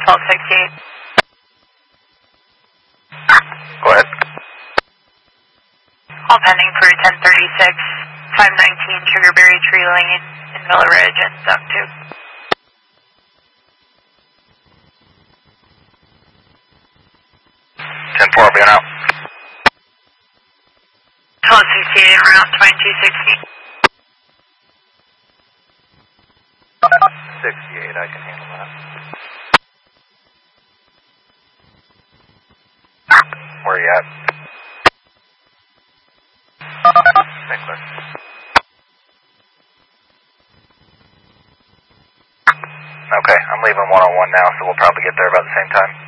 1268. Go ahead. All pending for 1036, 519 Sugarberry Tree Lane in Miller Ridge and Duck 2. 10-4, being out. 1268 around 2260. 68, I can handle that. Where are you at? Nicholas. Okay, I'm leaving 101 now, so we'll probably get there about the same time.